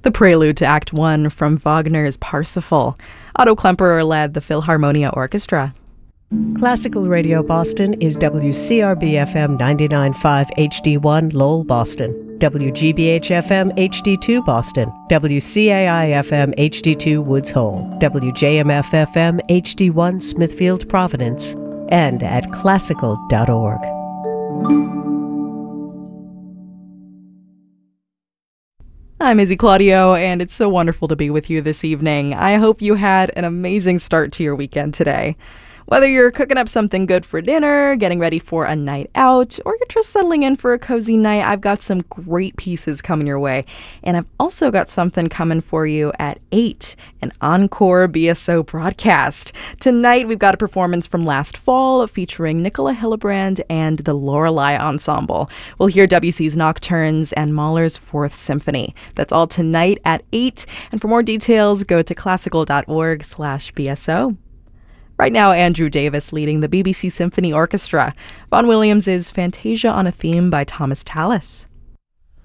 The prelude to Act 1 from Wagner's Parsifal. Otto Klemperer led the Philharmonia Orchestra. Classical Radio Boston is WCRB-FM 99.5 HD1 Lowell, Boston, WGBH-FM HD2 Boston, WCAI-FM HD2 Woods Hole, WJMF-FM HD1 Smithfield, Providence, and at classical.org. I'm Izzy Claudio, and it's so wonderful to be with you this evening. I hope you had an amazing start to your weekend today. Whether you're cooking up something good for dinner, getting ready for a night out, or you're just settling in for a cozy night, I've got some great pieces coming your way. And I've also got something coming for you at 8, an encore BSO broadcast. Tonight, we've got a performance from last fall featuring Nicola Hillebrand and the Lorelei Ensemble. We'll hear Debussy's Nocturnes and Mahler's Fourth Symphony. That's all tonight at 8. And for more details, go to classical.org/BSO. Right now, Andrew Davis leading the BBC Symphony Orchestra. Vaughan Williams is Fantasia on a Theme by Thomas Tallis.